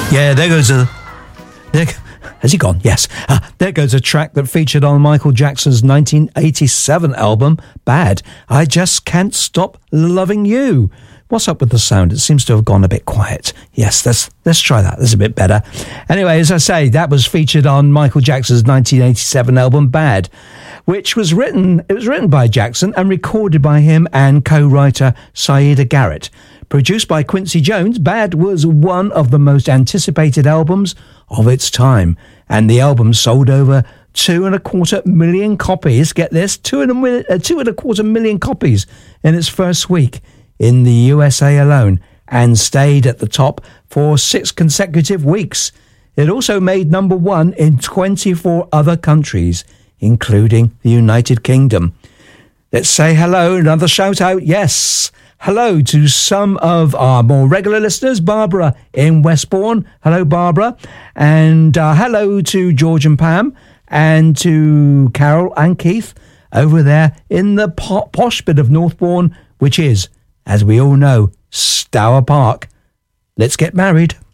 Yeah, there goes a... Has he gone? Yes. There goes a track that featured on Michael Jackson's 1987 album, Bad. I Just Can't Stop Loving You. What's up with the sound? It seems to have gone a bit quiet. Yes, let's try that. That's a bit better. Anyway, as I say, that was featured on Michael Jackson's 1987 album, Bad, which was written by Jackson and recorded by him and co-writer Siedah Garrett. Produced by Quincy Jones, Bad was one of the most anticipated albums of its time, and the album sold over 2.25 million copies. Get this, 2.25 million copies in its first week in the USA alone, and stayed at the top for 6 consecutive weeks. It also made number 1 in 24 other countries, including the United Kingdom. Let's say hello, another shout out, yes. Hello to some of our more regular listeners, Barbara in Westbourne. Hello, Barbara. And hello to George and Pam, and to Carol and Keith over there in the posh bit of Northbourne, which is, as we all know, Stour Park. Let's get married.